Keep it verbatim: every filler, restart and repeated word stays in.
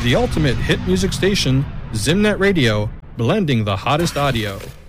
The ultimate hit music station, Zimnet Radio, blending the hottest audio.